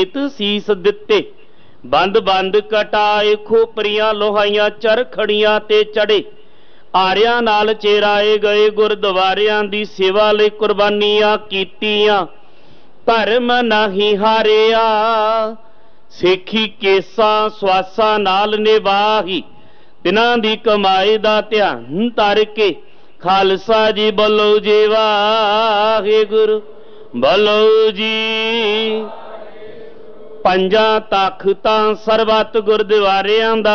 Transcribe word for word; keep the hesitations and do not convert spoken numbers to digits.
ਸੀਸ ਦਿੱਤੇ ਬੰਦ ਬੰਦ ਕਟਾਏ ਖੋਪਰੀਆਂ ਲੋਹਾਈਆਂ ਚਰਖੜੀਆਂ ਤੇ ਚੜੇ ਆਰਿਆਂ ਨਾਲ ਚੇਰਾਏ ਗਏ ਗੁਰਦੁਆਰਿਆਂ ਦੀ ਸੇਵਾ ਲਈ ਕੁਰਬਾਨੀਆਂ ਕੀਤੀਆਂ ਧਰਮ ਨਹੀਂ ਹਾਰਿਆ ਸਿੱਖੀ ਕੇਸਾਂ ਸਵਾਸਾਂ ਨਾਲ ਨਿਭਾਹੀ ਤਿਨਾਂ ਦੀ ਕਮਾਈ ਦਾ ਧਿਆਨ ਧਰ ਕੇ ਖਾਲਸਾ ਜੀ ਬੋਲੋ ਜੀ ਵਾਹਿਗੁਰੂ ਬੋਲੋ ਜੀ ਪੰਜਾਂ ਤਖਤਾਂ ਸਰਬੱਤ ਗੁਰਦੁਆਰਿਆਂ ਦਾ